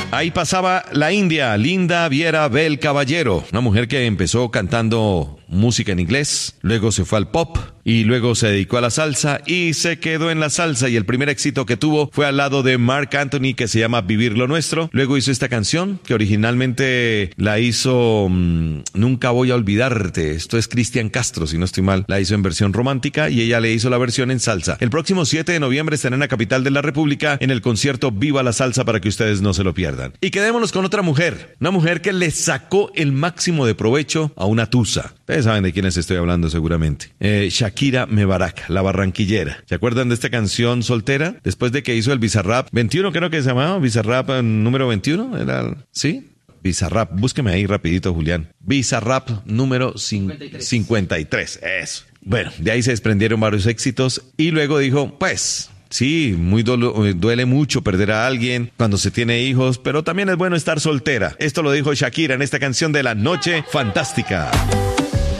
Ahí pasaba la India, Linda Viera Bel Caballero, una mujer que empezó cantando música en inglés, luego se fue al pop y luego se dedicó a la salsa y se quedó en la salsa, y el primer éxito que tuvo fue al lado de Marc Anthony, que se llama Vivir lo Nuestro. Luego hizo esta canción que originalmente la hizo Nunca Voy a Olvidarte. Esto es Cristian Castro, si no estoy mal. La hizo en versión romántica y ella le hizo la versión en salsa. El próximo 7 de noviembre estará en la capital de la República en el concierto Viva la Salsa, para que ustedes no se lo pierdan. Y quedémonos con otra mujer, una mujer que le sacó el máximo de provecho a una tusa. Ustedes saben de quiénes estoy hablando seguramente. Shakira Mebarak, la barranquillera. ¿Se acuerdan de esta canción Soltera? Después de que hizo el Bizarrap 21, creo que se llamaba Bizarrap número 21, ¿era? ¿Sí? Bizarrap, búsqueme ahí rapidito, Julián. Bizarrap número 53, eso. Bueno, de ahí se desprendieron varios éxitos y luego dijo, pues... Sí, duele mucho perder a alguien cuando se tiene hijos, pero también es bueno estar soltera. Esto lo dijo Shakira en esta canción de La Noche Fantástica.